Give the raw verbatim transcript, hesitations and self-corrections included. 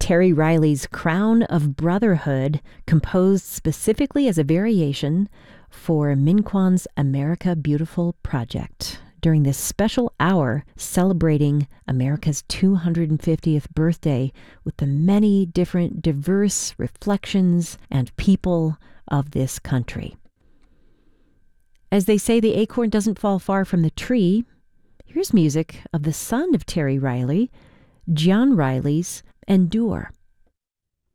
Terry Riley's Crown of Brotherhood, composed specifically as a variation for Minquon's America Beautiful project during this special hour celebrating America's two hundred fiftieth birthday with the many different diverse reflections and people of this country. As they say, the acorn doesn't fall far from the tree. Here's music of the son of Terry Riley, John Riley's Endure.